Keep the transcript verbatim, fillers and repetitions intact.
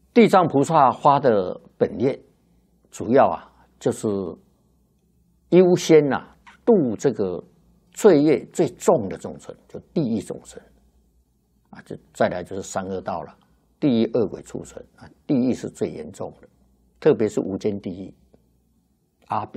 地藏菩萨发的本愿，主要啊就是优先呐、啊、度这个罪业最重的众生，就地狱众生啊，就再来就是三恶道了，地狱恶鬼畜生啊，地狱是最严重的，特别是无间地狱、阿鼻。